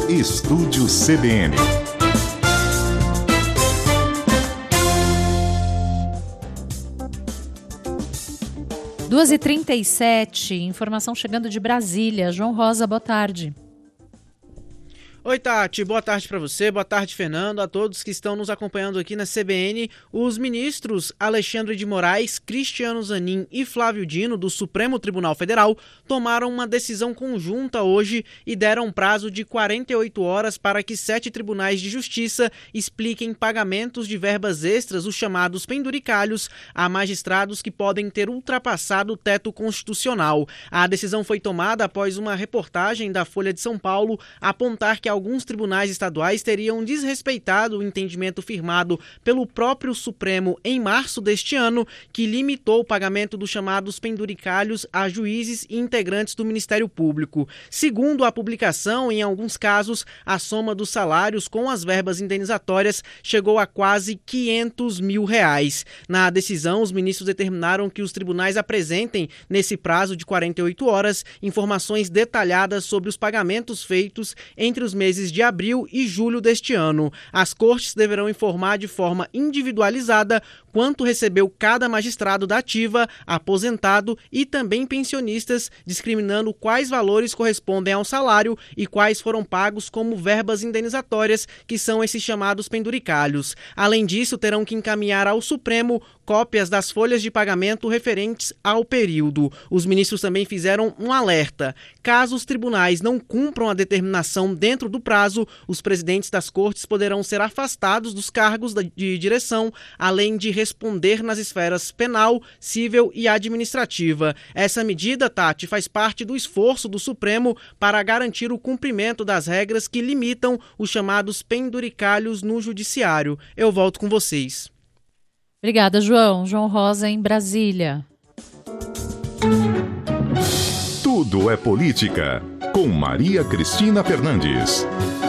Estúdio CBN. 2h37, informação chegando de Brasília. João Rosa, boa tarde. Oi, Tati, boa tarde para você, boa tarde, Fernando, a todos que estão nos acompanhando aqui na CBN. Os ministros Alexandre de Moraes, Cristiano Zanin e Flávio Dino, do Supremo Tribunal Federal, tomaram uma decisão conjunta hoje e deram prazo de 48 horas para que 7 tribunais de justiça expliquem pagamentos de verbas extras, os chamados penduricalhos, a magistrados que podem ter ultrapassado o teto constitucional. A decisão foi tomada após uma reportagem da Folha de São Paulo apontar que alguns tribunais estaduais teriam desrespeitado o entendimento firmado pelo próprio Supremo em março deste ano, que limitou o pagamento dos chamados penduricalhos a juízes e integrantes do Ministério Público. Segundo a publicação, em alguns casos, a soma dos salários com as verbas indenizatórias chegou a quase R$500 mil. Na decisão, os ministros determinaram que os tribunais apresentem, nesse prazo de 48 horas, informações detalhadas sobre os pagamentos feitos entre os meses de abril e julho deste ano. As cortes deverão informar de forma individualizada quanto recebeu cada magistrado da ativa, aposentado e também pensionistas, discriminando quais valores correspondem ao salário e quais foram pagos como verbas indenizatórias, que são esses chamados penduricalhos. Além disso, terão que encaminhar ao Supremo cópias das folhas de pagamento referentes ao período. Os ministros também fizeram um alerta. Caso os tribunais não cumpram a determinação dentro do prazo, os presidentes das cortes poderão ser afastados dos cargos de direção, além de responder nas esferas penal, civil e administrativa. Essa medida, Tati, faz parte do esforço do Supremo para garantir o cumprimento das regras que limitam os chamados penduricalhos no judiciário. Eu volto com vocês. Obrigada, João. João Rosa, em Brasília. Tudo é política, com Maria Cristina Fernandes.